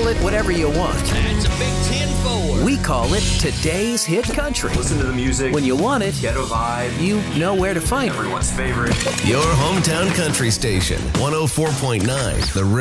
it whatever you want. That's a big 10-4. We call it Today's Hit Country. Listen to the music. When you want it, Ghetto vibe. you know where to find it. Everyone's favorite. Your hometown country station, 104.9 The